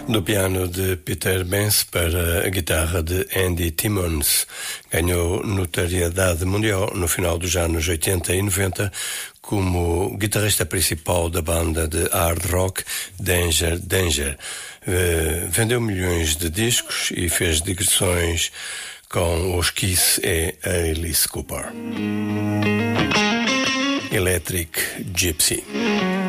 Do piano de Peter Benz para a guitarra de Andy Timmons. Ganhou notoriedade mundial no final dos anos 80 e 90 como guitarrista principal da banda de hard rock Danger Danger. Vendeu milhões de discos e fez digressões com os Kiss e a Alice Cooper. Electric Gypsy.